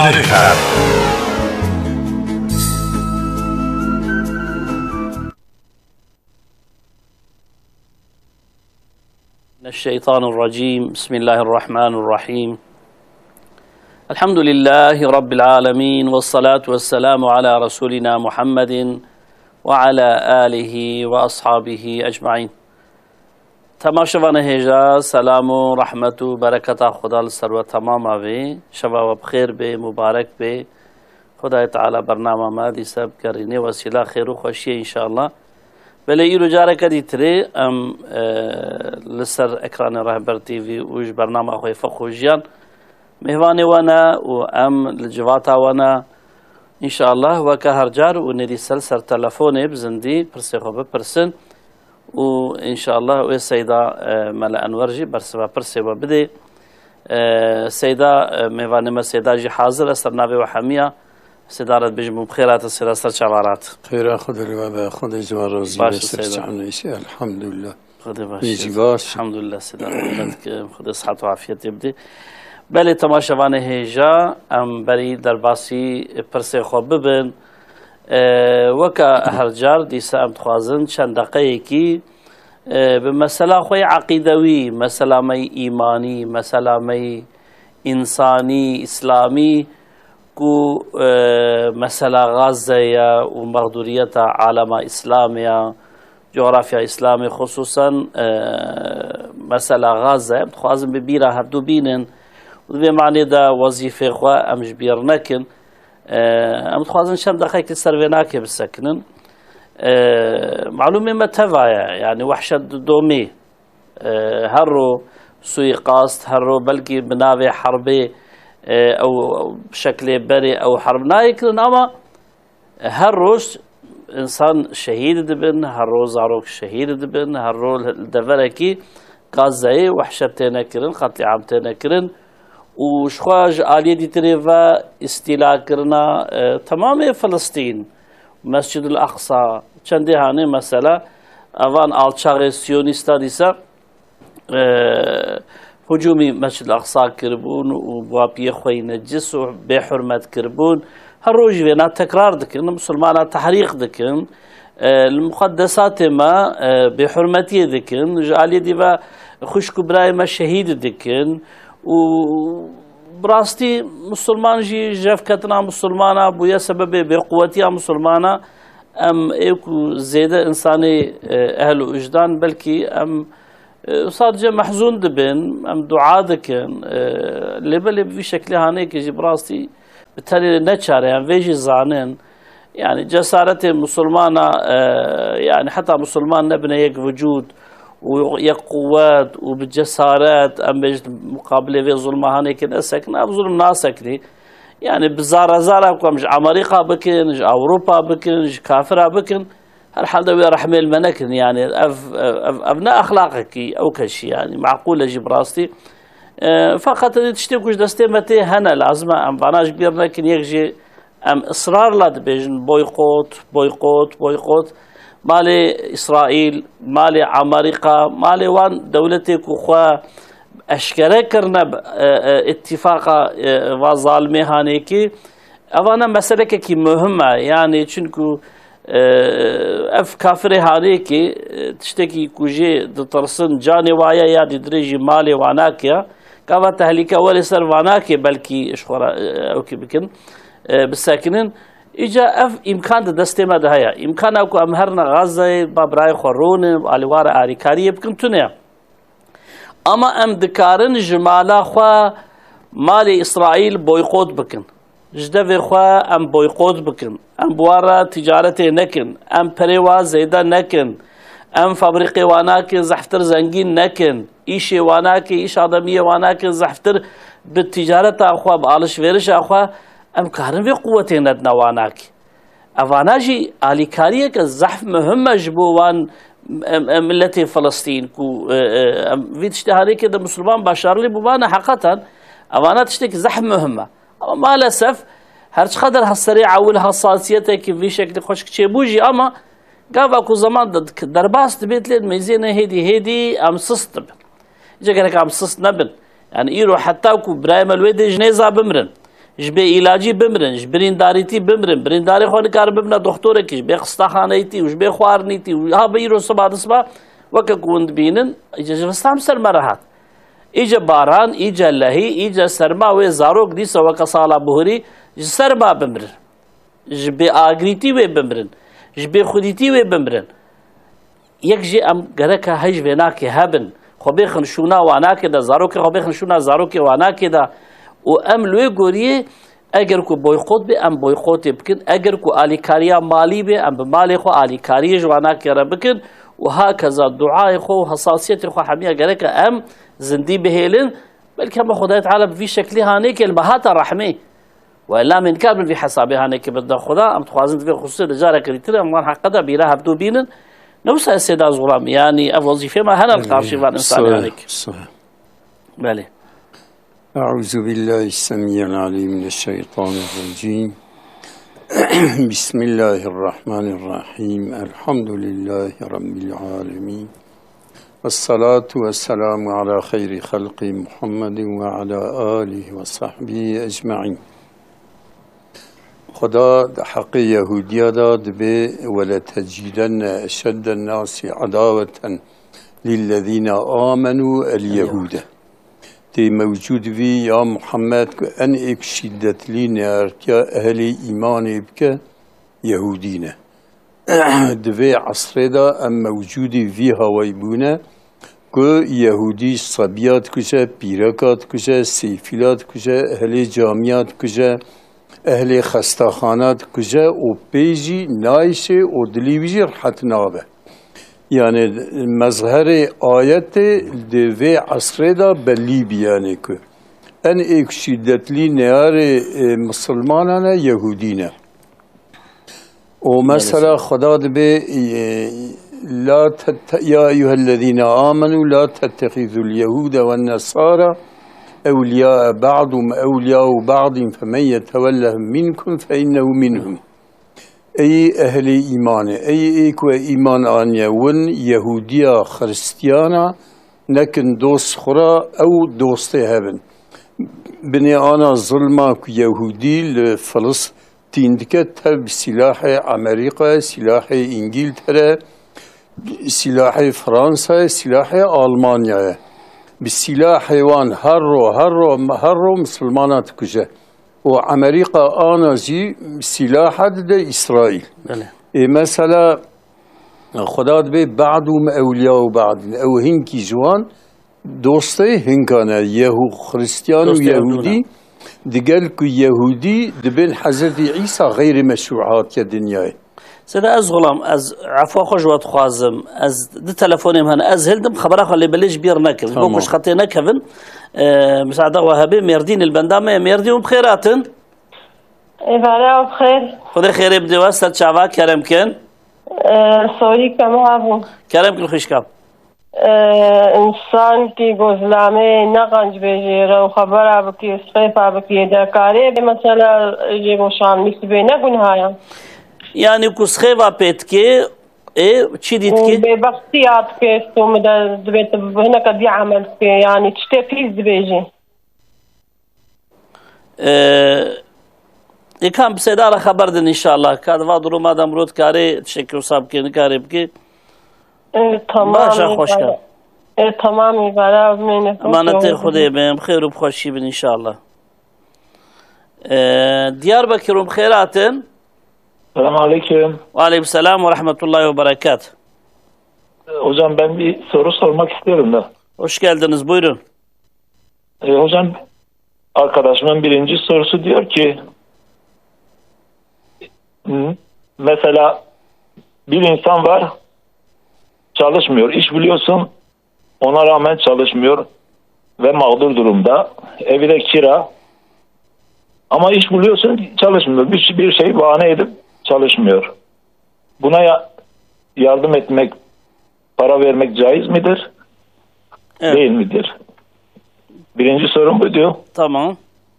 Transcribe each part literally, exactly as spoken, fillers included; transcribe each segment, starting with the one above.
معرفة. من الشيطان الرجيم. بسم الله الرحمن الرحيم. الحمد لله رب العالمين، والصلاة والسلام على رسولنا محمد وعلى آله وأصحابه أجمعين. تماشاوان هجا سلام و رحمت و برکت خدا لسر و تمام آوی، شبا و بخیر به، مبارک به. خدا تعالی برنامه ما دی سب کرینه وسیله خیر و خوشی انشاءالله. بله ایرو جاره کدی تری ام لسر اکران رهبر تیوی وش برنامه خوی فخوجیان مهواني وانا وام الجواتا وانا ان شاء الله وكا هرجار وندي سلسل تلفوني بزندي برسي خوبه برسن وان شاء الله والسيدة ملا انورجي برسبا برسي وبدي سيدة مهواني ما سيدة جي حاضر استرنابي وحمية سيدارة بجمو بخيرات السيدة سر شعبارات خير اخذ الربابة اخذ الجوار روزي بسر الحمد لله خذي باش الحمد لله سيدة خذي صحة وعافية تبدي. بله تماشاوان هیجا ام بری در باسی پرسه خواب ببن وکا هر جار دیسا ام تخوازن چند دقیقی کی به مسئله خوی عقیدوی، مسئله می ایمانی، مسئله می انسانی اسلامی کو مسئله غزه و مقدوریت عالم اسلامی جغرافیا اسلامی خصوصا مسئله غزه ام تخوازن ببیره هر دو بینن وذي معني دا وظيفة خوا أمش بير نكن أم تخوازن شم دقيقة سرفيناكي بسكنن معلومة ما تفايا يعني وحشة دومي هرو سوي قاست هرو بلكي بناوي حربي أو بشكل بري أو حرب نايكن أما هروش إنسان شهيد دبن هرو زاروك شهيد دبن هرو الدفركي غازي وحشة تنكرن قتل عام تنكرن وشخواج آلية دي تريفا استيلاء كرنا تمام فلسطين مسجد الأقصى چندي هاني مسألة اوان آلچاق سيونيستا ديسا هجومي مسجد الأقصى كربون وبوابي خوي نجس وبحرمت كربون هالروج فينا تكرار دكن مسلمان تحريق دكن المقدسات ما بحرمتي دكن آلية ديفا خشكو براي ما شهيد دكن و براستي مسلمان جي جف كتنا مسلمانا بويا سبب بقوتيا مسلمانا ام ايكو زيادة انساني اهل وجدان بلكي ام صادجة محزون دبن ام دعاء دكن لبل في شكل هانيك جي براستي بالتالي نتشار يعني فيجي زانين يعني جسارة مسلمانا يعني حتى مسلمان نبنى يك وجود ويا قوات وبجسارات أم مقابلة في ظلم هانيك نسكن أو ظلم ناسكني يعني بزارة زارة كم ج أمريكا بكن ج أوروبا بكن ج كافرة بكن هالحال ده رحمة المنكن يعني أف أف أبناء أخلاقك أو كشي يعني معقولة جي براستي فقط تشتكوش دستمتي هنا لازمة أم بناش كبير لكن يجي أم إصرار لا تبيجن بويقوت بويقوت بويقوت مالي إسرائيل مالي أمريكا مالي وان دولتك وخوا أشكره كرنا اتفاقا وظالمي هانيكي أوانا مسألة كي مهمة يعني چونكو اف كافر هانيكي تشتكي كوجي دترسن جاني وايا يا دريجي مالي واناكيا كاوا تهليكا ولا سر واناكي بلكي اشخورا او كي بكن بالساكنين إجا أف إمكان دستما دهيا إمكان أكو أمهرنا غزة بابراي خورون علوار أريكاري بكم تنيا أما أم دكارن جمالا خوا مال إسرائيل بويقوت بكن جدف خوا أم بويقوت بكن أم بوارا تجارة نكن أم بريوا زيدا نكن أم فابريقي واناك زحفتر زنجين نكن إيشي واناك إيش آدمية واناك زحفتر بالتجارة أخوا بآلش ويرش أخوا ام كارن في قوتين ندنا واناك افاناجي آلي كاريه كزحف مهمة جبوان ملتي فلسطين كو في تشتهاري كده مسلمان باشار لي بوانا حقيقة افانا تشتكي زحف مهمة ما للأسف هرش قدر هالسريعة والحساسيتك في شكل خوشك تشيبوجي اما قاف اكو زمان درباس تبيت لين ميزينة هيدي هيدي ام سست جا قالك ام سست نبن يعني ايرو حتى اكو برايم الويدي جنيزة بمرن ji bê ilacî bimirin, ji birîndarîtî bimirin, birîndarî xwe nikarin bibine doktorekî, ji bê xistaxaneyîtî û ji bê xwarinîtî û ha îro siba disba weke ku hûn dibînin îca ji vistam ser me rehat. İyice baran, iyice lehî, iyice serma wê zarok dîsa weke sala bihurî ji serma bimirin. Ji bê agirîtî wê bimirin, ji bê xwedîtî wê bimirin. Yek jî em gereke hej vê nakê hebin, xwe bêxin şûna wan nakê de, zarokê xwe bêxin şûna zarokê wan nakê de û em li wê goriyê eger ku boykot bê em boykotê bikin, eger ku alîkariya malî bê em bi malê xwe alîkariyê ji wan nakê re bikin û hakeza duayê xwe û hesasiyetê xwe hemiya gereke em zindî bihêlin, belkî em Xwedayê Teala bi vî şeklî hanêkê li behata rehmê وإلا من كان في حسابها هناك بدنا خدا أم تخازن في خصوصية الجارة كريتير أم وان حقدا بيرا هبدو بينن نوسا السيدة الظلام يعني أوظيفة ما هنا القارشي فان إنسان هناك صحيح. بله. أعوذ بالله السميع العليم من الشيطان الرجيم. بسم الله الرحمن الرحيم. الحمد لله رب العالمين والصلاة والسلام على خير خلق محمد وعلى آله وصحبه أجمعين. خدا حق يهودية داد به ولتجدن أشد الناس عداوة للذين آمنوا اليهود. دي موجود في يا محمد أن إك شدت لي نارك أهل إيمان بك يهودين. دوی عصر دا ام موجود في هوایبونه که یهودی صبیات کشه، پیرکات کشه، سیفیلات کشه، اهل جامعات کشه، اهل خستخانات کشه و پیجی نایشه و دلیویجی رحت نابه. یعنی مظهر آیت دوی عصر دا بلی بیانه که ان ایک شدتلی نیار مسلمانان یهودینه. ومثلا خدا به لا تت... يا أيها الذين آمنوا لا تتخذوا اليهود والنصارى أولياء بعضهم أولياء بعض فمن يتولهم منكم فإنه منهم. أي أهل إيمان أي إيكو إيمان آنيا ون يهوديا خريستيانا نكن دوست خرا أو دوست هبن بني أنا ظلمك يهودي لفلسطين تندكت بسلاح أمريكا، سلاح إنجلترا، سلاح فرنسا، سلاح ألمانيا. بالسلاح وان هرو هرو هرو مسلمانات كجا. وأمريكا أنا جي سلاح ضد إسرائيل. إيه مثلا خدا به بعضهم أولياء وبعض أو هنكي جوان دوستي هنكانا يهو خريستيان ويهودي. دقال كو يهودي دبن حضرت عيسى غير مشروعات يا دنياي. سيدا از غلام از عفو خوش وقت خوازم از دي تلفوني هنا از هلدم خبرها اللي بلش بير نكل بوكش خطي نكفن أه مساعدة وهابي ميردين البندامة ميردين بخيراتن إبارة بخير خذي خير يبدي واسطة شعبا كرم كن أه سوري كما أبو كرم كل خشكاب انسان کی گزلامه نقنج بجیره و خبر آبکی صفیف آبکی دکاره به مثلا یہ گوشان میسبه نگنهایا یعنی کسخیوا پیت که ای چی دید که؟ به بختیات که استوم در دبیت بهنه کدی عمل که یعنی چطه فیز دبیجی یکم بسیدار خبر دن انشاءالله که دوا درو مادم رود کاره تشکر صاحب که نکاره بکی تمام خوش کن تمامی برای من امانت خدای بهم خیر و بخوشی بن انشاءالله Diyarbakır'ın khairatın. Selamun aleyküm. Ve aleyküm selam ve rahmetullahi ve berekat. Hocam ben bir soru sormak istiyorum da. Hoş geldiniz, buyurun. E, hocam arkadaşımın birinci sorusu diyor ki mesela bir insan var çalışmıyor, iş biliyorsun ona rağmen çalışmıyor ve mağdur durumda, evi de kira ama iş buluyorsun çalışmıyor, bir, bir şey bahane edip çalışmıyor. Buna ya, yardım etmek, para vermek caiz midir? Evet. Değil midir? Birinci sorum bu diyor. Tamam.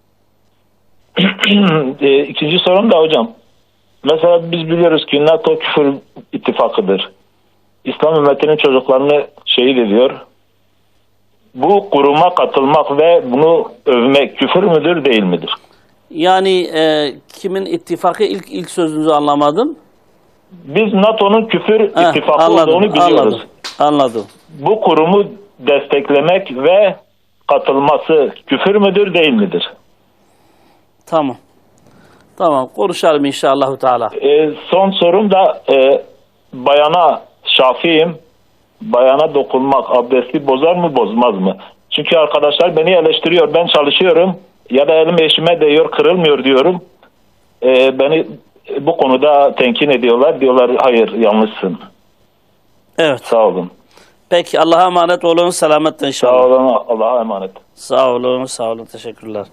e, ikinci sorum da hocam. Mesela biz biliyoruz ki NATO küfür ittifakıdır. İslam ümmetinin çocuklarını şehit ediyor. Bu kuruma katılmak ve bunu övmek küfür müdür değil midir? Yani e, kimin ittifakı ilk ilk sözünüzü anlamadım. Biz NATO'nun küfür Heh, ittifakı anladım, olduğunu biliyoruz. Anladım. Anladım. Bu kurumu desteklemek ve katılması küfür müdür değil midir? Tamam. Tamam. Konuşalım inşallah Teala. Ee, son sorum da e, bayana Şafi'yim. Bayana dokunmak abdesti bozar mı bozmaz mı? Çünkü arkadaşlar beni eleştiriyor. Ben çalışıyorum ya da elim eşime değiyor, kırılmıyor diyorum. Ee, beni bu konuda tenkin ediyorlar. Diyorlar hayır yanlışsın. Evet. Sağ olun. Peki Allah'a emanet olun. Selametle inşallah. Sağ olun. Allah'a emanet. Sağ olun. Sağ olun. Teşekkürler.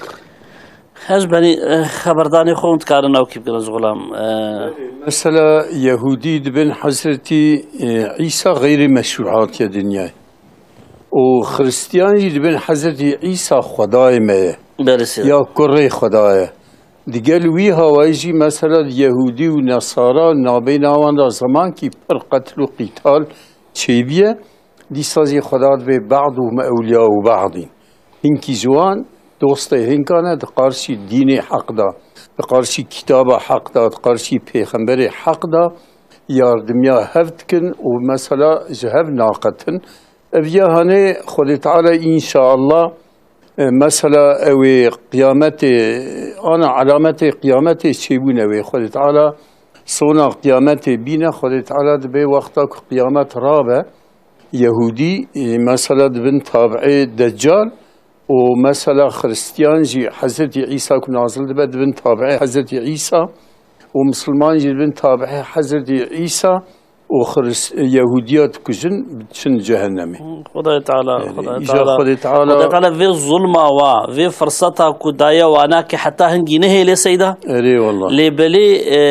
Hez beni haberdani خوند کارن او کی بگرز غلام. مثلا یهودی دبن حضرتی عیسی غیر مشروعات یا دنیا و خریستیانی دبن حضرتی عیسی خدای مه برسید. یا کره خدای دیگه وی هوایجی مثلا یهودی و نصارا نابین آوان دا زمان کی پر قتل و قتال چیبیه دی سازی خدا به بعض و اولیاء و بعضین هنکی جوان دوست هنگانه دقارشی دین حق دا دقارشی کتاب حق دا دقارشی پیغمبر حق دا یاردمیا هفت کن و مثلا جهب ناقتن اویا هنه خود تعالی انشاءالله مثلا اوی قیامت آنا علامت قیامت چیبون اوی خود تعالی سونا قیامت بین خود تعالی دبی وقتا که قیامت رابه یهودی مثلا دبن تابع دجال ومثلا خريستيان جي حضرت عيسى كن نازل دبد بن تابع حضرت عيسى ومسلمان جي بن تابع حضرت عيسى وخرس يهوديات كجن شن جهنمي خدای تعالی خدای إجا خدای تعالی خدای تعالی في ظلمة و في فرصتها كدايا وانا كي حتى هنجي نهي لي سيدا أري والله لي بلي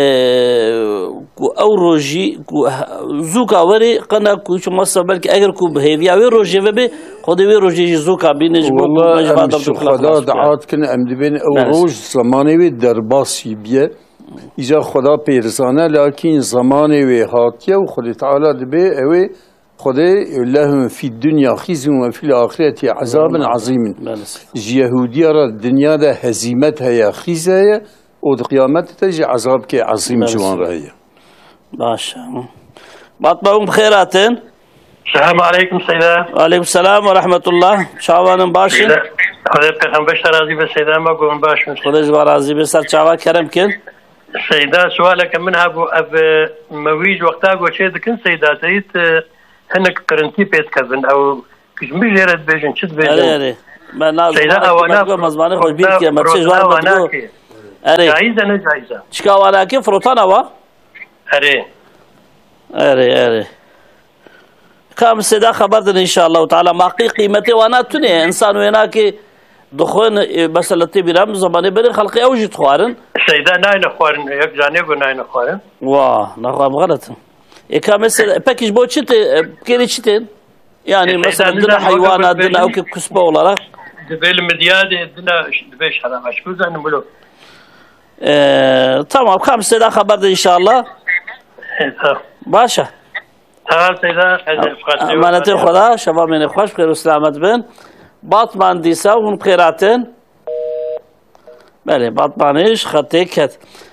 كو او روجي كو زوكا وري قنا كو شو مصر بلكي اگر كو بهيفيا وي روجي وبي خدي وي روجي زوكا بينجبو والله أم خدا دعات كن أم دبين أو روج زماني وي درباسي بيه إجا خدا بيرزانه لكن زماني وي هاتيه وخدي تعالى دبي اوي خدي لهم في الدنيا خزي وفي الآخرة عذاب عظيم يهودية را الدنيا ده هزيمتها يا خزايا والقيامت تجي عذاب كي عظيم جوان رهي باشا بطبعهم بخيراتين السلام عليكم سيدة. وعليكم السلام ورحمة الله. شاوانم باشن خدا پیغمبر راضي بسيدة ما قوم باش خداش راضي بسر شاوا كرم كن سيدة سؤالك منها ابو اب مويج وقتها وشي دكن سيدة تريد هنك قرنتي بيت كذن او كش مجرد بيجن شد بيجن اري اري ما نازل سيدة اوانا مزمانه خوش بيت كي ما تشي جوار بدو اري جايزة نه جايزة شكا وانا كي فروتانا وا اري اري اري كام سيدا خبردن ان شاء الله تعالى ما قيمتي وانا تني انسان ويناك دخون مثلا تبرم زمانه بين خلقي اوجي تخوارن سيدا ناين خوارن يك جانب ناين خوارن واه نخوام غلط e ka mesela peki bu çite kere çiten yani mesela dina hayvanat dina o ki kusba olarak dibel medyade dina beş hada meşgul zanım bulu eee tamam kam seda haberde inşallah başa tamam seyda amanete Xuda şaba men xoş bxir selamet bin batman disa un bxiraten bale batmanish khatekat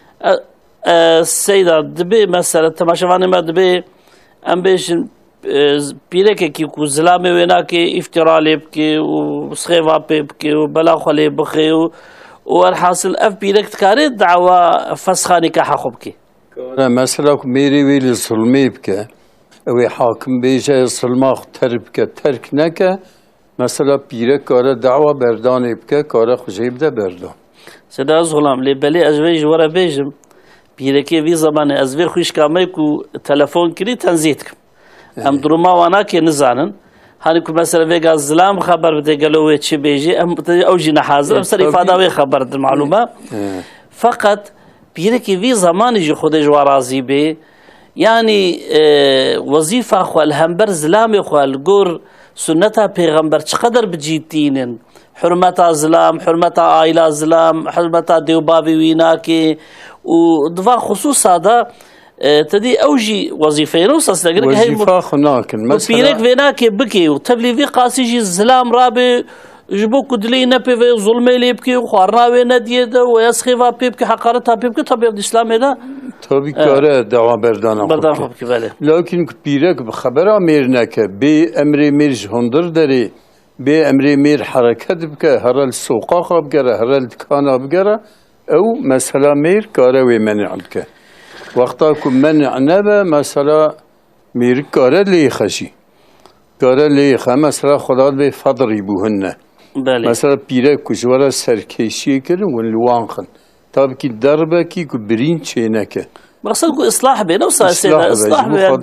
سيدا دبي مثلا تماشواني ما دبي ام بيش بيرك كي كو زلامي ويناكي افتراء لبكي وسخيفا بيبكي وبلا خلي بخي والحاصل اف بيرك تكاري دعوة فسخاني كحخبكي انا مثلا ميري ويلي ظلمي بكي او حاكم بيجا ظلما تربك ترك نكا مثلا بيرك كارا دعوة برداني بكي كارا خجيب ده بردان سيدا ظلام لي بلي ازويج ورا بيجم پیرکی وی زمانه از وی خوش کامی کو تلفن کردی تنزیت کم. ام درما وانا که نزانن. هنی کو مثلا وی گاز زلام خبر بده گلوی چی بیجی ام اوجی نحاضر ام سر ifade وی خبر در معلومه. فقط پیرکی وی زمانی جو خودش ورازی به یعنی وظیفه خو الهمبر زلام خو الگور سنتا پیغمبر چقدر بجیتینن. حرمت زلام حرمت عائلة زلام حرمت دیوبابی ویناکی ودفع خصوص هذا تدي أوجي وظيفين وصل وظيفة هناك مثلا بيرك فيناك بكي وتبلي في قاسيجي الزلام رابي جبو كدلي نبي في ظلم اللي يبكي وخارنا ونديه ده ويسخيفا بيبكي حقارتها بيبكي طبيعة الإسلام هذا tabii kare devam berdana بردان خبك خبكي بله lakin birek خبر امیر نکه به امر میر جهندر داری به امر میر حرکت بکه هر السوقا خب گره هر الدکانا بگره او مثلا میر کاره و منع بکه وقتا که منع نبه مثلا میر کاره لی خشی کاره لی خه مثلا خدا به فضری بوهنه بله مثلا پیره کجوارا سرکشی کرن و لوان خن تابی که دربه کی که برین چه نکه مقصد کو إصلاح بينه وساسيدا إصلاح بين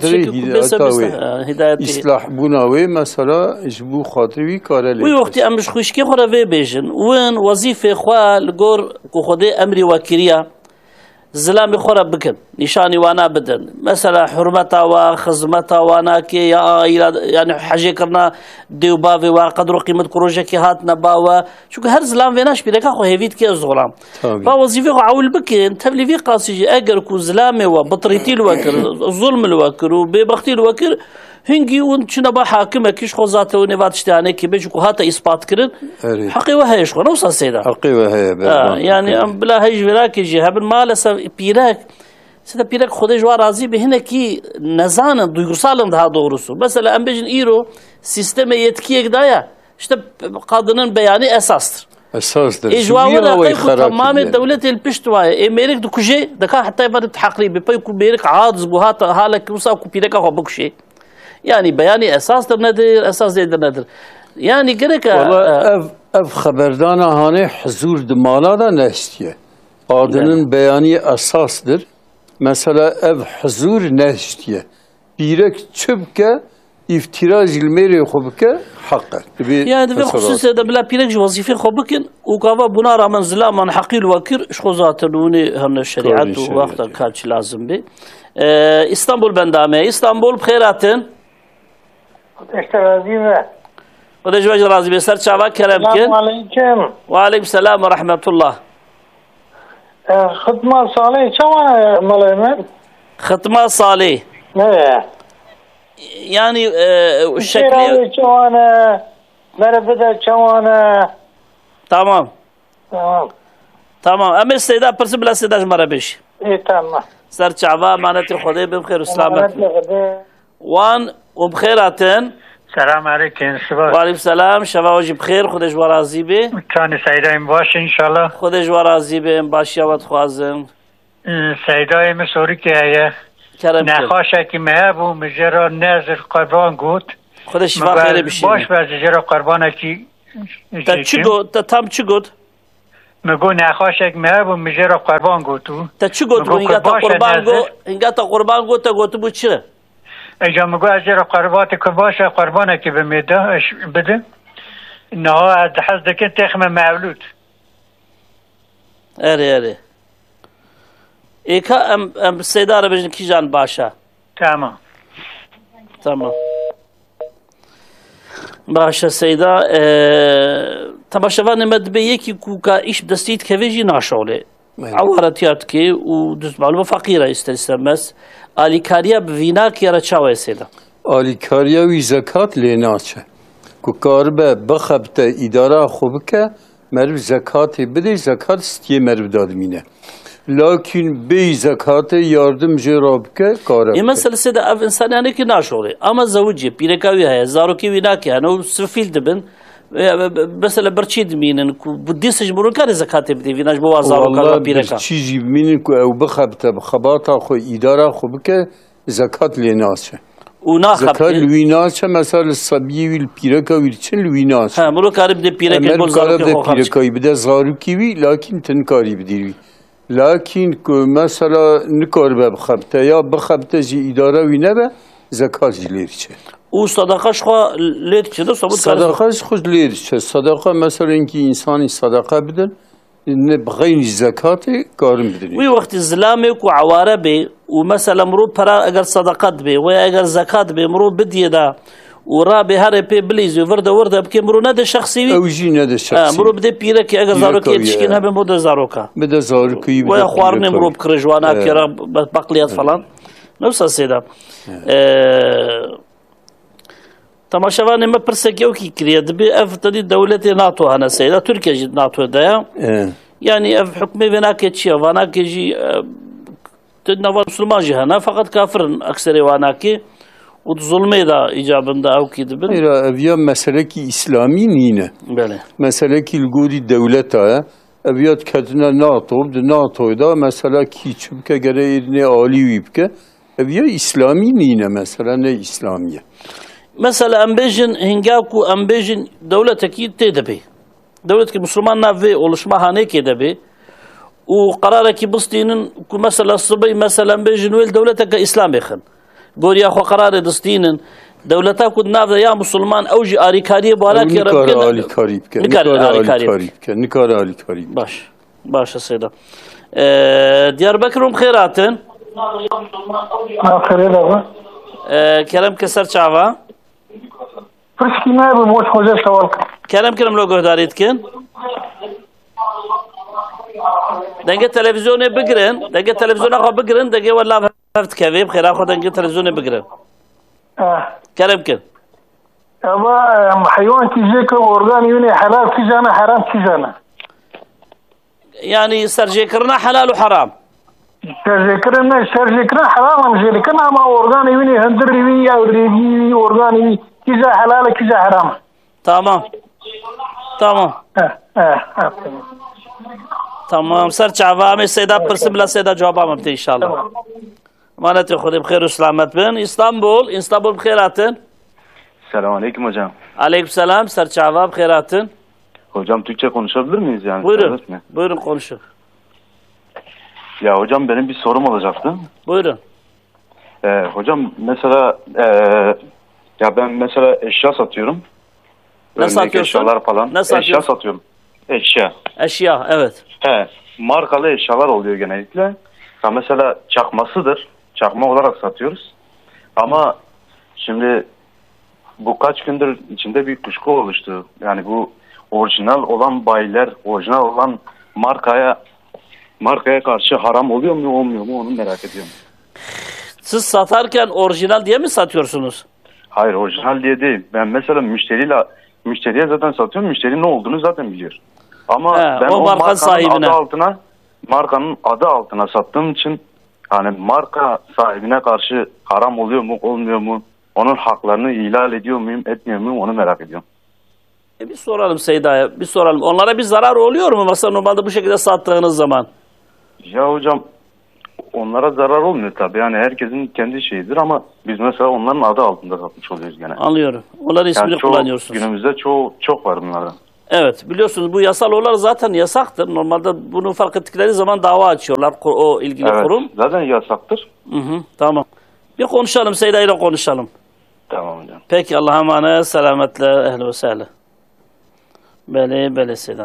هداية إصلاح بناوي مثلا جبو خاطري كارلي وي وقتي أمش خوشكي خورا في بيجن وين وظيفة خوا لجور كخدي أمري وكريا زلامي خورا بكن نشاني وانا بدن مثلا حرمتها وخزمتها وانا كي يا يعني حاجة كرنا ديو بافي وقدر قيمة كروجة كي هاتنا باوا شو هر زلام فيناش بيدك أخو هيفيد كي الزغلام فوظيفة عول بكن تبلي في قاسي أجر كو زلامي وبطريتي الوكر الظلم الوكر وببختي الوكر هنجي ونشنا با حاكمة كيش خوزاته ونفات اشتهاني كي بيجو هاتا إثبات كرن حقي وهايش خو نوصل سيدا حقي وهاي آه يعني أم بلا هيج وراك يجي هبل مال سا بيراك سيدا بيراك خودي جوا راضي بهنا كي نزانا دوغرسالن ده doğrusu مثلا أم بيجن إيرو سيستم يتكيك دايا işte kadının beyanı esastır. Esastır. إجوا ولا تمام الدولة البشتوى أمريكا دكوجي دكا حتى يبرد حقري بيبي كوبيرك عاد بوهات حالك وسا كوبيرك هو بكشي يعني بياني أساس ندر أساس ندر ندر يعني كذا والله اف اف خبردانا هاني حضور دمالا da نشتيه قادنın بياني أساسdır mesela ev حضور نشتيه بيرك çöpke iftira ilmeri xubke حقا يعني في خصوص هذا بلا بيرك وظيفة خبكن وكافا بنا رامن زلامان حقيل وكر شخو ذاتنوني هن الشريعة وقت كاتش لازم بي إسطنبول بندامه إسطنبول بخيراتن İşte razıyım. خدا جواج راضي بسر شعبا كلام كن Selamun aleyküm. وعليكم السلام ورحمة الله Hıtma salih çamana malayım. ختمة صالح Ne? يعني آه الشكل Şerali çamana. Merhaba çamana. تمام Tamam. تمام أما السيدة برس بلا سيدة جمرة بيش İyi tamam. سر شعبا معناتي خدا بخير وسلامة وان وبخيراتن Selam aleyküm. Şiva. وعليكم السلام شباب وجه بخير خدا جوا راضي بي Çani seydayım baş inşallah. خدا جوا راضي بي باشيا وتخوازن Seydayım soru ki ya. كرم كن نخواشه که مهبو مجرا نظر قربان گوت خدا شفا خير بشي باش و جرا قربانه کی تا چی گفت تا تام چی گفت مگو نخواشه که مهبو مجرا قربان گوتو تا چی گفت اینگا تا قربان گو اینگا تا قربان گو تا گفت بو چی اجا مگو از جرا قربات که باشه قربانه که بمیده بده نه از حد که تخم مولود اره اره ایکا ام ام سیدار بجن کی جان باشا تمام تمام باشا سيدا تماشاوان مدبي يكي كوكا إيش بدستيت كفيجي ناشولي عوارتيات كي ودز معلومة فقيرة استلسمس آلي كاريا بفينا كي رچاوه سيدا آلي كاريا وي زكاة ليناچه كو كاربه بخبته إدارة خوبكه مرو زكاة بده زكاة ستيه مرو دادمينه lakin bey zakatı yardımcı rabke kare. E mesela sede ev insan yani ki naşoli ama zavuci pirekavi haya zaruki vinaki yani o sfil dibin mesela berçid minin bu disaj burun kare zakatı bide vinaj bu vazaru kala pireka. Vallahi çizi minin ku ev bxabta bxabata xo idara xo bke zakat lenashe. Una zakat lwinashe mesela sabiye vil pireka vil çin lwinashe. Ha bunu kare bide pireka bol zaruki xo pireka bide zaruki vi lakin tenkari bide. لكن مثلا نکار به بخبته یا بخبته جی اداره وی نبه زکات لیری چه او صدقه شخوا لیری چه دو ثبوت صدقه خود لیری چه صدقه مثلا اینکه انسانی صدقه بدن نه بغیر زکات کارم بدن وی وقت زلامه کو عواره به و مثلا مرو پرا اگر صدقات به و اگر زکات به مرو بدیه دا ورا به هر پی بلیز ورده ورده بکی مرو نده شخصی وی او جی نده شخصی مرو بده پیره که اگر زاروکی تشکین هم بده زاروکا بده زاروکی و خوارن مرو بکرجوانا کرا بقلیات فلان نفس السيدة تماشاوانێ مە پرسێکێوکی کرێ دەبێ ئەف دەدی دەولەتی ناتۆ هەنە سەیدا تورکێژی ناتۆدایە یعنی ئەف حکومێ وێ ناکێت چییە واناکێژی ناوان مسلمانژی هەنا فقط کافرن ئەکسەرێ واناکێ و زوڵمێدا ئیجابندا ئەوکی دەبن ئەڤیا مەسەلەکی ئیسلامی نینە مەسەلەکی لگۆری دەولەتایە ئەڤیات کەتنە ناتۆ بدە ناتۆیدا مەسەلا کیچ بکە گەرە ئێرنێ ئالیوی بکە ئەڤیا ئیسلامی نینە مەسەلا نە ئیسلامیە مثلا ئەم بێژن هنگاوک و ئەم بێژن دەولەتێکی تێ دەبێ دەولەتێکی مسلمان ناوێ ئۆڵشما هانەیەکێ دەبێ و قرارێکی بستینن کو مەسەلا سبەی مەسەلا ئەم بێژن وێل دەولەتێکە ئیسلام بێخن گۆریا خۆ قرارێ دەستینن دەولەتا کو ناوە یا مسلمان ئەوژی ئاریکاریە بۆلاکی ئالیکاری بکە نکارە ئالیکاری باش باشە سێدا دیاربەکرم خێراتن کەرەم کە سەر چاوە پرسکی نایبم بۆ خۆزە سەوال کەرەم کردم لۆ گۆداریتکن دەنگە تەلەڤیزیۆنێ بگرن دەنگە تەلەڤیزیۆنە خۆ بگرن دەگێ وەلا هەفت کەوێ بخێرا خۆ دەنگە تەلەڤیزیۆنێ بگرن کەرەم کرد ئەوە حیوان تیژێکە ئۆرگانی وێنێ حەلال تیژانە حەرام تیژانە یعنی سەرجێکردنە حەلال و حەرام سەرجێکردن سەرجێکردن حەرامە ژێرەکە ئەما ئۆرگانی وێنێ هەندڕی وی یا ڕێگی ئۆرگانی وی کیژە حەلالە کیژە حەرامە تامام تامام تمام سەر چاوامێ سێدا پرسم لە سێدا جوابامە بدە ئینشاڵڵا مانەتی خودی بخێر و سلامەت بن ئیستانبول ئیستانبول بخێراتن Selamun Aleyküm hocam. Aleykümselam. Serçava bkhairatın. Hocam Türkçe konuşabilir miyiz yani? Buyurun. Buyurun konuşun. Ya hocam benim bir sorum olacaktı. Buyurun. Ee, hocam mesela e, ya ben mesela eşya satıyorum. Ne satıyorsun? Eşyalar falan. Ne satıyorsun? Eşya satıyorum. Eşya. Eşya evet. He, markalı eşyalar oluyor genellikle. Ya mesela çakmasıdır. Çakma olarak satıyoruz. Ama şimdi bu kaç gündür içinde bir kuşku oluştu. Yani bu orijinal olan bayiler, orijinal olan markaya markaya karşı haram oluyor mu olmuyor mu onu merak ediyorum. Siz satarken orijinal diye mi satıyorsunuz? Hayır, orijinal diye değil. Ben mesela müşteriyle müşteriye zaten satıyorum. Müşteri ne olduğunu zaten biliyor. Ama He, ben o, o marka markanın sahibine. adı altına markanın adı altına sattığım için hani marka sahibine karşı haram oluyor mu olmuyor mu? Onun haklarını ihlal ediyor muyum etmiyor muyum onu merak ediyorum. E bir soralım Seyda'ya, bir soralım. Onlara bir zarar oluyor mu mesela normalde bu şekilde sattığınız zaman? Ya hocam onlara zarar olmuyor tabii. Yani herkesin kendi şeyidir ama biz mesela onların adı altında satmış oluyoruz gene. Anlıyorum. Onların ismini yani çoğu, kullanıyorsunuz. Günümüzde çoğu çok var bunlardan. Evet, biliyorsunuz bu yasal olarak zaten yasaktır. Normalde bunu fark ettikleri zaman dava açıyorlar o ilgili evet, kurum. Zaten yasaktır. Hı hı, tamam. Bir konuşalım, Seyda ile konuşalım. Tamam hocam. Peki, Allah'a emanet, selametle, ehl ve sehlen. Bele, bele Seyda.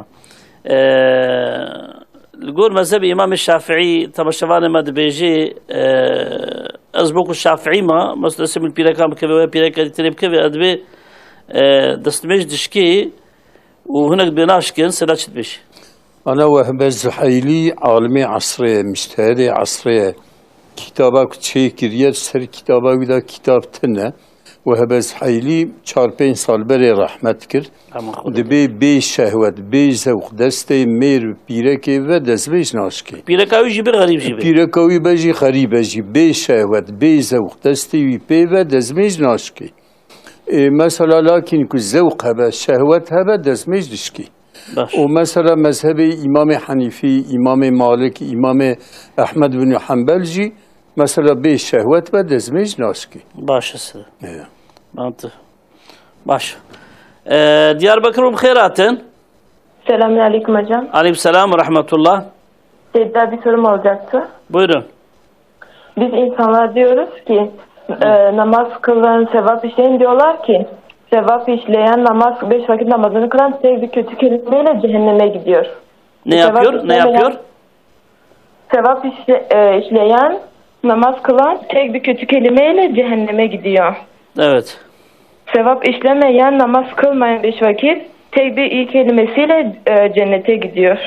Gör mezhebi İmam-ı Şafii, tamaşavan medbeji, azboku Şafii ma, mesela simil pirekam keve ve pirekam keve adbe destmeş dişki وهناك بناشكن سلاش بيش. أنا وهب الزحيلي عالمي عصرية مجتهدة عصرية كتابك شيء كريات سر كتابك دا كتاب تنا وهب الزحيلي چارپين سال بري رحمت كر دبي بي شهوت بي زوق دستي مير بيركي و دزبيش ناشكي بيركاوي جي بير غريب جي بيركاوي بجي غريب جي بي شهوت بي زوق دستي بي و دزبيش ناشكي مثلا لكن كالذوق هذا الشهوات هذا دزميج دشكي ومثلا مذهب إمام حنيفي إمام مالك إمام أحمد بن حنبل جي مثلا بالشهوات بدزميج ناشكي باش السلام منطق باش ee, Diyarbakır'ım khairatın. Selamun aleyküm hocam. Aleyküm selam ve rahmetullah. Sizden bir sorum olacaktı. Buyurun. Biz insanlar diyoruz ki E, namaz kılan sevap işleyen diyorlar ki sevap işleyen namaz beş vakit namazını kılan tek bir kötü kelimeyle cehenneme gidiyor. Ne sevap yapıyor? Ne yapıyor? Sevap işle, e, işleyen namaz kılan tek bir kötü kelimeyle cehenneme gidiyor. Evet. Sevap işlemeyen namaz kılmayan beş vakit tek bir iyi kelimesiyle e, cennete gidiyor.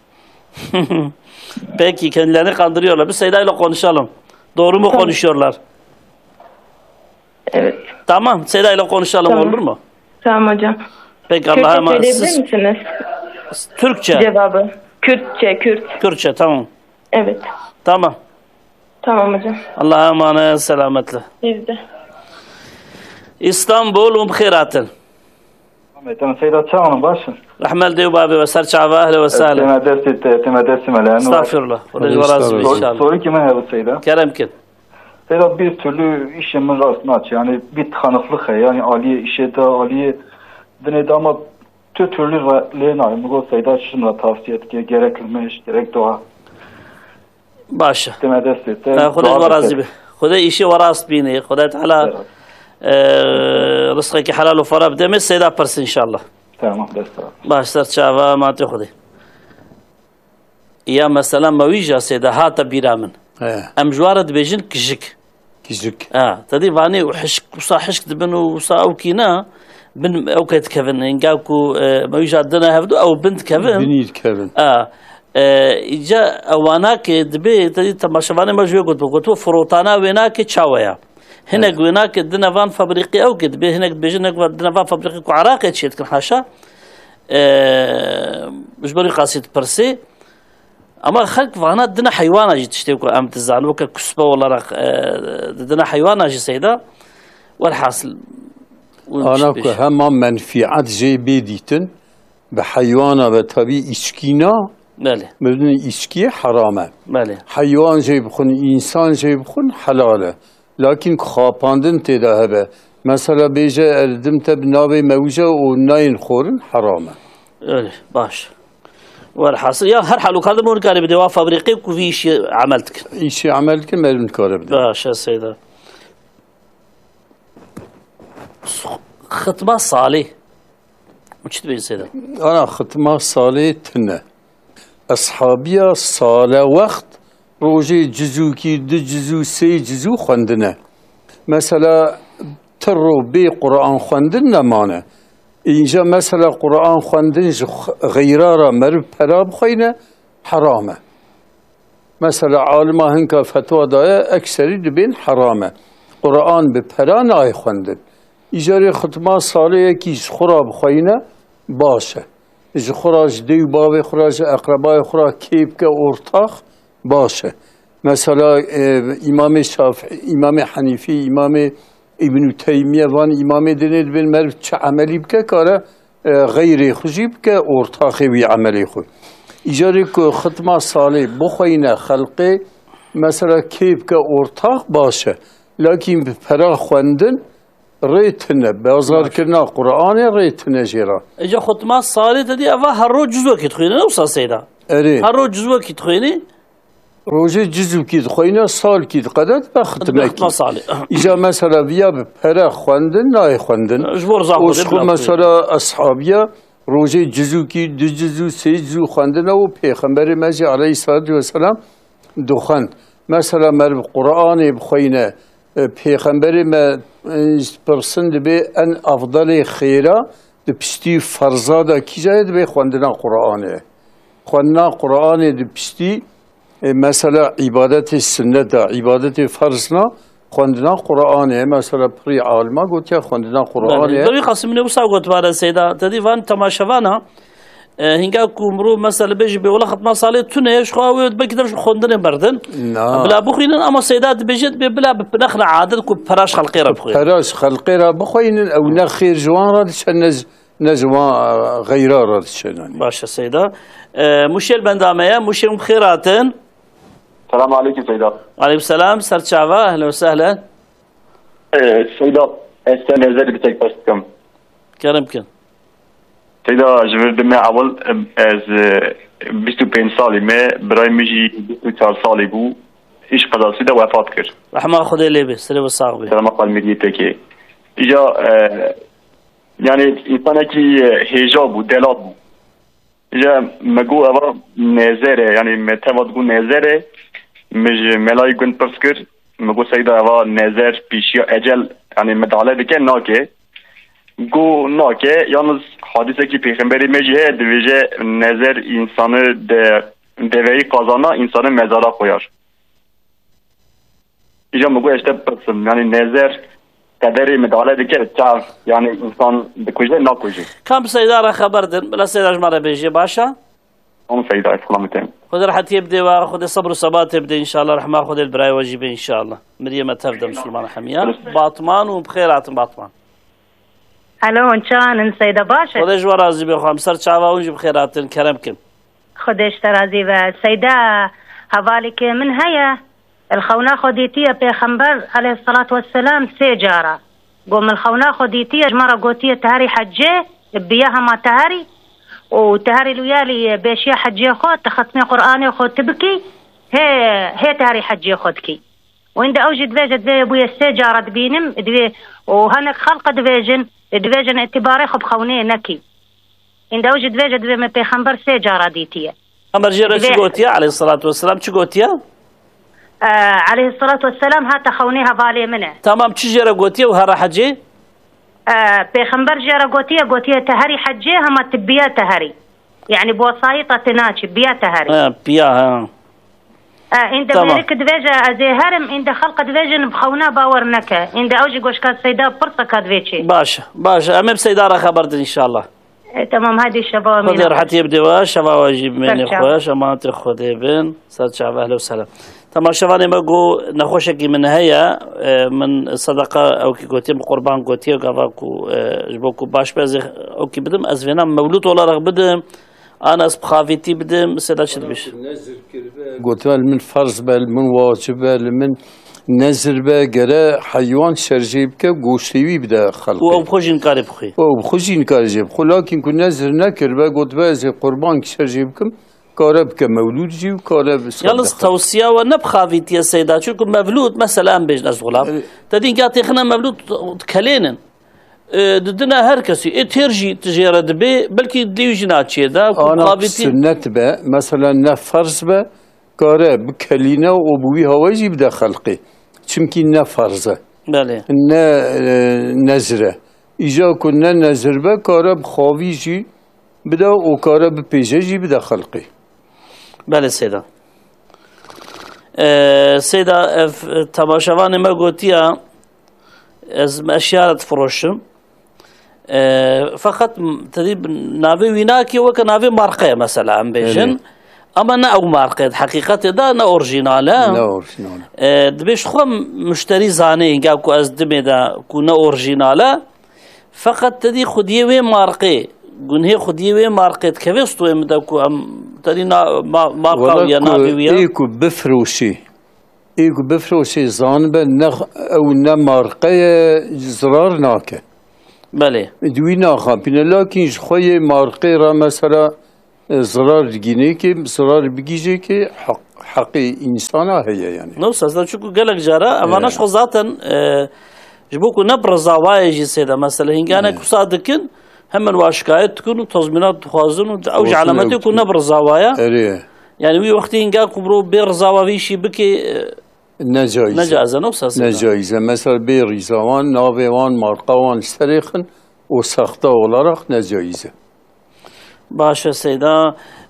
Peki kendilerini kandırıyorlar. Bir Seyda ile konuşalım. Doğru mu tamam. konuşuyorlar? Evet. Tamam. Seyda ile konuşalım, Tamam. olur mu? Tamam hocam. Peki, Allah'a Kürtçe emanet. söyleyebilir Siz misiniz? Türkçe. Cevabı. Kürtçe, Kürt. Kürtçe, tamam. Evet. Tamam. Tamam hocam. Allah'a emanet, selametle. Biz de. İstanbul um khiraten. Tamam, Seyda Çağan'ın başı. Rahmel dev babi ve serçava ehle ve sahlen. Tema dersi, tema dersi meleğin. Estağfirullah. Hudacı var azim inşallah. Soru kime ya bu Seyda? Keremkin. Seyda bir türlü işimin rastını aç. Yani bir tıkanıklık ya. Yani Aliye işe de, Aliye dinledi ama tü türlü leğen ayımı o Seyda şunla tavsiye et ki gerekilmiş, gerek dua. Başa. Tema dersi. Hudacı var azim. Huda işi var az bini. Huda Teala رزقك حلال وفراب دمس سيدا برس إن شاء الله. تمام دست. باش ترشافا ما تأخذي. يا مثلا ما ويجا سيدا هات بيرامن. أم جوارد بيجن كجك. كجك. آه تدي فاني وحشك وصا حشك دبن وصا أو كينا بن أو كيت كيفن إن جاكو ما ويجا دنا هفدو أو بنت كيفن. بنيت كيفن. آه إجا أواناك دبي تدي تماشفاني ما جوي قلت قلت فروتانا ويناك تشاويا. هناك ويناك دنافان فابريقي أو كده به هناك بيجنك دنافان فابريقي كعراقي تشيت كن حاشا مش بري قاسيت برسي أما خلق فانا دنا حيوانا جي تشتيكو أم تزعلوا ككسبة ولا رق دنا حيوانا جي سيدا والحاصل أنا كهم منفعات جي بيديتن بحيوانا بتبي إسكينا بله مبني إسكي حرامه بله حيوان جي بخون إنسان جي بخون حلاله لكن خاپاندن تدا هبه مثلا بیجه اردم تب نابي موجه و ناين خورن حرامه öyle baş والحاصل يا هر حال وكذا مون كان بدوا فابريقي وفي شيء عملتك شيء عملتك ما لم تكرب باش يا سيدة ختمة صالح وش تبي سيدة انا ختمة صالح تنه اصحابيا صالح وقت روجي جزو كي دو جزو سي جزو خواندنه مثلا ترو بي قرآن خواندن نمانه اینجا مثلا قرآن خواندن غیرارا مرو پرا بخوینه حرامه مثلا عالما هنکا فتوا دایه اکثری دبین حرامه قرآن به پرا نای خواندن ایجاری ختمه ساله یکیش خورا بخوینه باشه ایج خوراج دیو باوی خوراج اقربای خورا کیب که ارتاخ باشه مثلا امام شافعی امام حنیفی امام ابن تیمیه وان امام دینید بین مرد چه عملی بکه کاره غیر خوشی بکه ارتاخی بی عملی خود ایجاری که ختمه ساله بخوینه خلقه مثلا کیب که ارتاخ باشه لکن پرا خوندن ریتنه بازار کرنا قرآن ریتنه جیرا ایجا ختمه ساله تدی اول هر رو جزو که تخوینه نوسا سیدا هر رو جزو که تخوینه روزه جزو کید خوینه سال کید قدرت بختمه کید ایجا مثلا بیا به پره خوندن نای خوندن اوشخو مثلا اصحابیا روزه جزو کید دو جزو سی جزو خوندن و پیغمبر مجی علیه السلام دو خوند مثلا مر قرآن بخوینه پیغمبر ما پرسند به ان افضل خیره ده پشتی فرزاده کی جاید به خوندن قرآنه خوندن قرآن ده پشتی مثلا عبادت سنت عبادت فرضنا خوندن قرآنه مثلا پری عالمه گوتیا خوندن قرآنه دوی قسم نوسا گوت واره سیدا تدی وان تماشاوانا هنگا کومرو مثلا بيجي بيقول ختمه صالح تونيش خو بقدرش خوندن بردن بلا بخوينن اما سيدات بيجت بلا بنخنا عادت كو فراش خلقيره بخوين فراش خلقيره بخوين او نخير جوان راد نز نجوا غيره راد شنان باشا سيدا مشيل بنداميه مشيل بخيراتن السلام عليكم سيدا وعليكم السلام سرچاوا اهلا وسهلا سيدا استنى نزل بتك بس كم كرمكن سيدا جبر دمي اول از بیست و پنج سالی ما برای میجی بیست و چهار سالی بو ایش قضا سيدا وفات کرد رحمه خدا لیبه سلام و صاحبه سلام قال میگی تکی ایجا یعنی انسان کی حجاب و دلات بو ایجا مگو اوا نظره یعنی متواد گو نظره مج ملای گون پرس کرد مگو سيدا اوا نظر پیشیا اجل یعنی مداله بکن ناکه گو ناکه یalnız hadise ki peygamberi mecihe devece nezer insanı de deveyi kazana insanı mezara koyar. İcam bu işte pırsın yani nezer قدری مداله دیگه چاو یعنی انسان بکوجه نکوجه. کام سیدار خبر دن بلا سیدارش مرا بیجی باشا؟ اون سیدار سلامتیم. خود راحت يبدي وخذ الصبر والثبات يبدي ان شاء الله رحمه خذ البراي واجب ان شاء الله. مريم تفدى مسلمان حميان باطمان وبخيرات باطمان. الو ان كان سيدة باشا. خدش ورازي بخوام سر شعبا ونجي بخيرات كرمكم. خدش ترازي سيدة هذالك من هيا الخونا خديتية بيخنبر عليه الصلاة والسلام سيجارة. قوم الخونا خديتية جمرة قوتية تهري حجة بياها ما تهري وتهري لويالي بيشيا حجي خود تختمي قرآني خود تبكي هي هي تهري حجي خودكي وعند اوجد دفيجة دفي ابويا السجارة دبينم دفي وهنك خلق دفيجن دفيجن اعتباري خب خوني نكي عند اوجد دفيجة دفي من بيخنبر سجارة ديتية امر جيرا شو قوتيا عليه الصلاة والسلام شو قوتيا؟ آه عليه الصلاة والسلام هاتا خونيها بالي منه تمام شو جيرا قوتيا وهرا حجي؟ آه بيخنبر جيرا قوتيا قوتيا تهري حجي هما تبيا تهري يعني بوسايطة تناتي بيا تهري اه بيا ها اه عند بيرك دفيجة ازي هرم عند خلق دفيجة بخونا باور نكا عند اوجي قوش كاد سيدا برصة كاد فيتشي باشا باشا امام سيدارة خبرت ان شاء الله اه تمام هذه الشباب خذي راحت يبدي واش شباب واجب من اخواش امانت خذي بن صد شعب اهلا وسهلا تمام شباني ما قو نخوشك من هيا من صدقة او كي قوتي بقربان قوتي وقفاكو جبوكو باش بازي او كي بدم ازفينا مولود ولا رغ بدم انا بخافيتي بدم سيدا شد بيش قلت من فرض بال من واجب بال من نزر با گره حیوان شرجی بکه گوشتیوی بده خلقی و بخوش انکاری بخوی و بخوش انکاری جب خو لیکن که نزر نکر با گفت با از قربان که شرجی بکم کاره بکه مولود جی و کاره بصدقه یالس توصیه و نبخافیتی سیدا چون که مولود مثلا بیش از غلام تدین که تخنا مولود کلینن ددنا هر کسی اترجی تجاره دبی بلکی دیوجنات چیه دا آنا سنت با مثلا نفرض با کاره بکلینه و بوی هوایجی بده خلقی چمکی نه فرضه بله نه نظره ایجا کن نه نظر به کاره بخواوی جی بده و کاره بپیجه جی بده خلقی بله سیدا سیدا تماشاوان ما گوتیا از اشیاء فروشم فقط تدريب نافي ويناكي وك نافي مارقه مثلا ام بيجن اما نا او مارقه حقيقه دا نا اورجيناله نا اورجيناله دبيش خو مشتري زاني قاكو از دمي دا كو نا اورجيناله فقط تدي خديه وي مارقه قنهي خديه وي مارقه كيفستو ام دا كو ام تدي نا مارقه ويا نافي ويا ايكو بفروشي ايكو بفروشي زان به نخ او نا مارقه زرار ناكه بله دوی ناخابینه لکن خوی مارقه را مثلا زرار گینه که زرار بگیجه که حق حقی انسان هیا یعنی نوس اصلا چون قالك جرا اما ناش خو ذاتن جبوكو نبر زوايا سيدا مثلا هنگانا كصادقن هم الواشكايت تكون تضمينات تخازن اوج علامات يكون نبر زوايا يعني وي وقت هنگا كبرو بير زواويشي بكي نجایزه نجایزه نوساس نجایزه مثلا bir zaman navevan marqavan istərixin o saxta olaraq nəcayizə باشه سيدا